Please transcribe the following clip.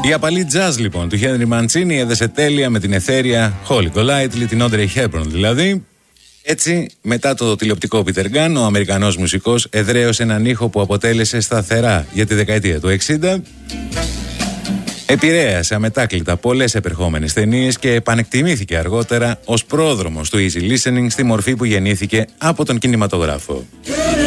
Η απαλή jazz λοιπόν του Henry Mancini έδεσε τέλεια με την αιθέρια Holly Golightly, την Audrey Hepburn δηλαδή. Έτσι, μετά το τηλεοπτικό Peter Gunn, ο Αμερικανός μουσικός εδραίωσε έναν ήχο που αποτέλεσε σταθερά για τη δεκαετία του 60. Επηρέασε αμετάκλητα πολλές επερχόμενες ταινίες και επανεκτιμήθηκε αργότερα ως πρόδρομος του easy listening στη μορφή που γεννήθηκε από τον κινηματογράφο.